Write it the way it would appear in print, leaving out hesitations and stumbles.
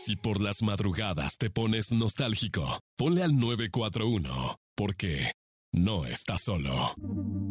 Si por las madrugadas te pones nostálgico, ponle al 941, porque no estás solo.